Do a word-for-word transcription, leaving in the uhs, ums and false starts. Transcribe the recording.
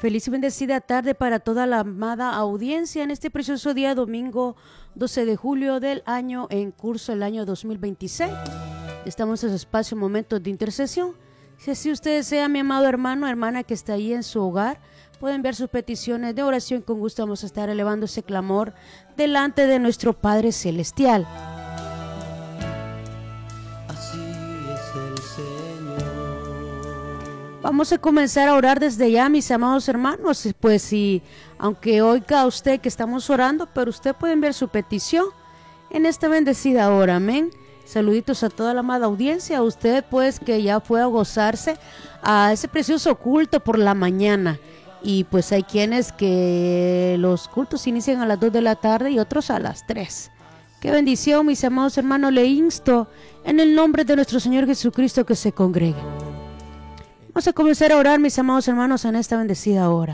Feliz y bendecida tarde para toda la amada audiencia en este precioso día domingo doce de julio del año en curso, el año dos mil veintiséis. Estamos en su espacio Momentos de Intercesión. Si así usted desea, mi amado hermano, hermana que está ahí en su hogar, pueden ver sus peticiones de oración. Con gusto vamos a estar elevando ese clamor delante de nuestro Padre Celestial. Así es el Señor. Vamos a comenzar a orar desde ya, mis amados hermanos. Pues si, aunque oiga usted que estamos orando, pero usted puede ver su petición en esta bendecida hora, amén. Saluditos a toda la amada audiencia, a usted pues que ya fue a gozarse a ese precioso culto por la mañana. Y pues hay quienes que los cultos inician a las dos de la tarde y otros a las tres. Qué bendición, mis amados hermanos, le insto en el nombre de nuestro Señor Jesucristo que se congreguen. Vamos a comenzar a orar, mis amados hermanos, en esta bendecida hora.